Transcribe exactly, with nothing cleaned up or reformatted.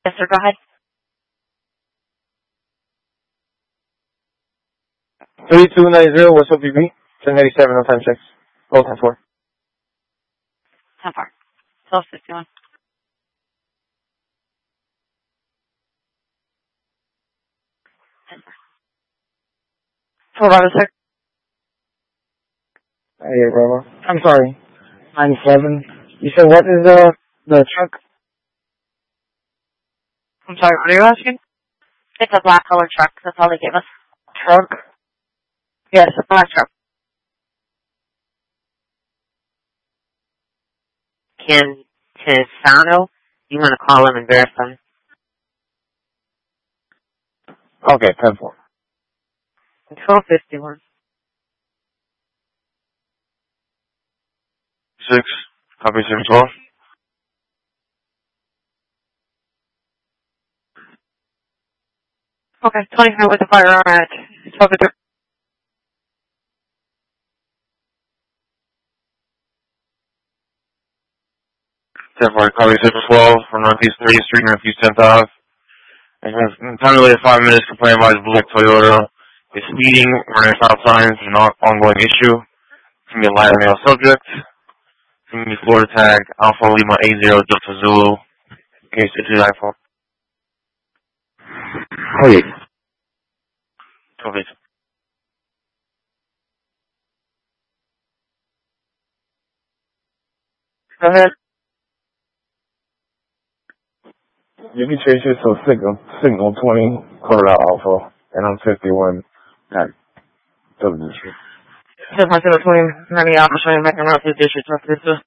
Yes, sir, go ahead. thirty-two ninety, what's up, B B? ten eighty-seven on time six. Oh, ten four. ten four. twelve fifty-one. ten four. four Bravo, sir. Hey, Bravo. I'm sorry. ninety-seven. You said what is the, the truck? I'm sorry, what are you asking? It's a black colored truck. That's all they gave us. Truck? Yes, a black truck. Ken Tisano, you want to call him and verify? Okay, ten four. twelve fifty-one. Six. Copy six twelve. Okay, twenty-five with the firearm at twelve fifty. ten four, copy six twelve from Northeast thirtieth Street, Northeast tenth Ave. And time delay of five minutes, complaint by Black Toyota. Is speeding, running stop signs, an ongoing issue. It's going to be a light male subject. It's going to be Florida tag, Alpha Lima eight zero Delta Zulu. Case two nine four. Oh, yeah. twelve eight. Go ahead. You can change it to signal, signal twenty, Colorado Alpha, and I'm fifty-one at W Street. Just my signal twenty, ninety Alpha, showing back around to the district.